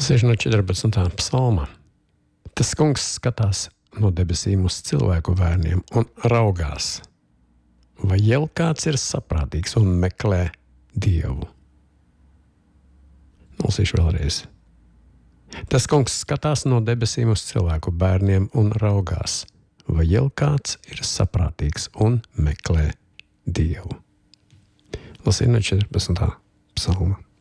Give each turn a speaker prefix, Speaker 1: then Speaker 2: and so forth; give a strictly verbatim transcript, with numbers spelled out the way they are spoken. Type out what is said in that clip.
Speaker 1: Lasīšu no četrpadsmitā psalma. Tas kungs skatās no debesīm uz cilvēku bērniem un raugās, vai jau kāds ir saprātīgs un meklē Dievu. Lasīšu vēlreiz. Tas kungs skatās no debesīm uz cilvēku bērniem un raugās, vai jau kāds ir saprātīgs un meklē Dievu. Lasīju no četrpadsmitā psalma.